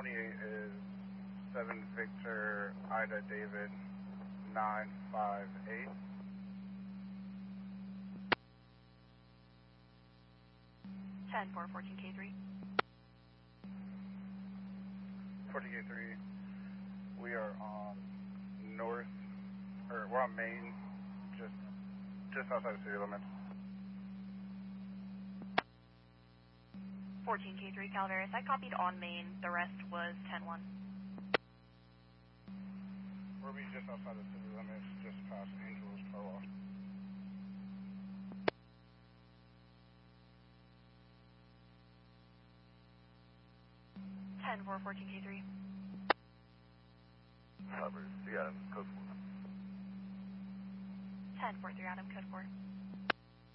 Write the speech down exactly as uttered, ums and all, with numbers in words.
twenty-eight is seven Victor Ida David nine five eight. ten four, fourteen K three. fourteen K three, we are on north, or we're on Main, just just outside of city limits. fourteen K three Calaveras, I copied on Main, the rest was ten one. We'll be just outside of city limits, just past Angelo's Car Wash. ten four, fourteen K three. Calaveras, C Adams, code four. ten four three Adam, code four.